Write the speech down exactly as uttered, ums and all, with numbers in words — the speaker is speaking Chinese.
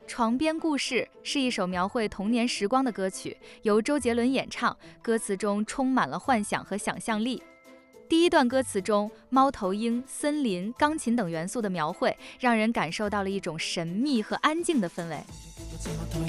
床边故事是一首描绘童年时光的歌曲，由周杰伦演唱，歌词中充满了幻想和想象力。第一段歌词中，猫头鹰、森林、钢琴等元素的描绘，让人感受到了一种神秘和安静的氛围。